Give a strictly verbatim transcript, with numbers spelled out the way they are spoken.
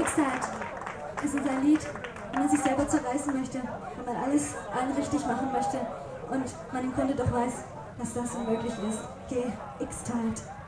X-Tide ist unser Lied, wenn man sich selber zerreißen möchte, wenn man alles allen richtig machen möchte und man im Grunde doch weiß, dass das unmöglich ist. Geh, X-Tide.